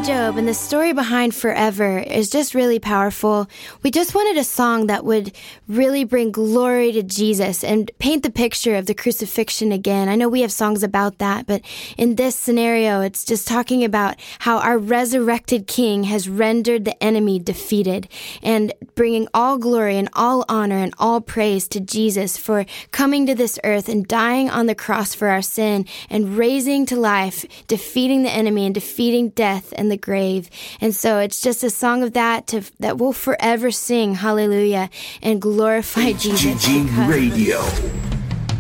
Job, and the story behind Forever is just really powerful. We just wanted a song that would really bring glory to Jesus and paint the picture of the crucifixion again. I know we have songs about that, but in this scenario, it's just talking about how our resurrected King has rendered the enemy defeated, and bringing all glory and all honor and all praise to Jesus for coming to this earth and dying on the cross for our sin and raising to life, defeating the enemy and defeating death and the grave. And so it's just a song of that that we'll forever sing hallelujah and glorify Jesus. HGG Radio.